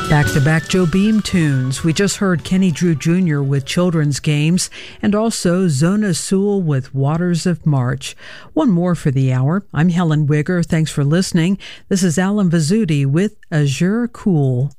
Back-to-back Joe Beam tunes. We just heard Kenny Drew Jr. with Children's Games and also Zona Sewell with Waters of March. One more for the hour. I'm Helen Wigger. Thanks for listening. This is Alan Vizzuti with Azure Cool.